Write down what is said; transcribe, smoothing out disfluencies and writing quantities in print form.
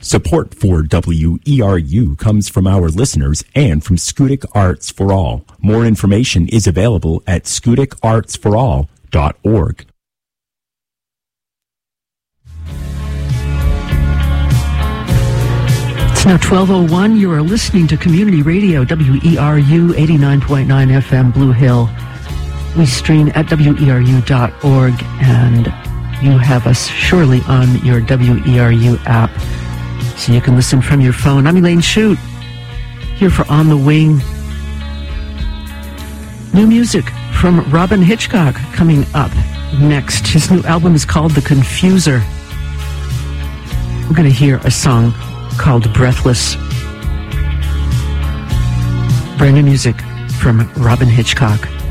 Support for WERU comes from our listeners and from Schoodic Arts for All. More information is available at SchoodicArtsForAll.org. It's now 12:01. You are listening to Community Radio, WERU 89.9 FM, Blue Hill. We stream at WERU.org, and you have us surely on your WERU app, so you can listen from your phone. I'm Elaine Shute, here for On the Wing. New music from Robyn Hitchcock coming up next. His new album is called The Confuser. We're going to hear a song called Breathless. Brand new music from Robyn Hitchcock.